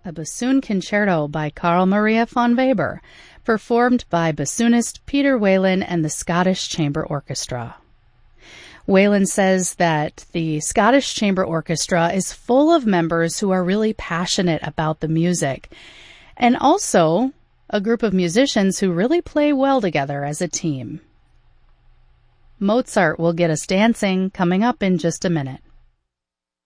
a bassoon concerto by Carl Maria von Weber, performed by bassoonist Peter Whalen and the Scottish Chamber Orchestra. Whalen says that the Scottish Chamber Orchestra is full of members who are really passionate about the music, and also a group of musicians who really play well together as a team. Mozart will get us dancing coming up in just a minute.